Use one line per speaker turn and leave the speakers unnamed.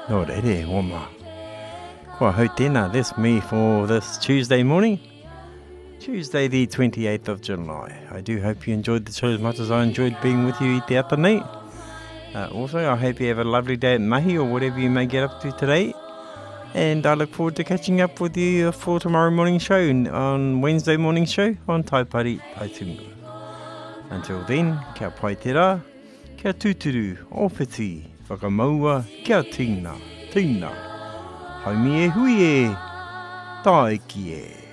No rere, wama. Kua hau tēnā, that's me for this Tuesday morning. Tuesday the 28th of July. I do hope you enjoyed the show as much as I enjoyed being with you i te ata nei. Also, I hope you have a lovely day at mahi or whatever you may get up to today. And I look forward to catching up with you for tomorrow morning show on Wednesday morning show on Taipari Taitunga. Until then, kia pai te rā, kia tūturu, opiti, whakamaua, kia tīna, haumi e hui e, tae ki e.